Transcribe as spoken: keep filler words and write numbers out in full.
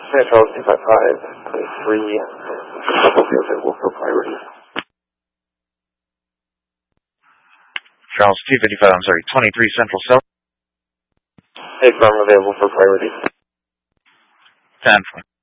Hey, Charles, two five five, three, available for priority. Charles, two fifty-five, I'm sorry, twenty-three Central South. Hey, Carm, available for priority. ten.